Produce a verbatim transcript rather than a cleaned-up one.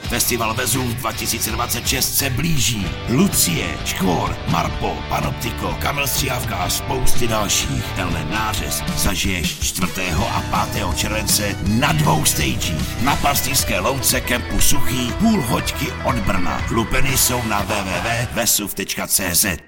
Festival Vezuv dva tisíce dvacet šest se blíží. Lucie, Škvor, Marpo, Panoptiko, Kamil Stříhavka a spousty dalších. Tenhle nářez zažiješ čtvrtého a pátého července na dvou stagích. Na Pastýřské louce kempu Suchý, půl hoďky od Brna. Lupeny jsou na w w w tečka vesuv tečka c z.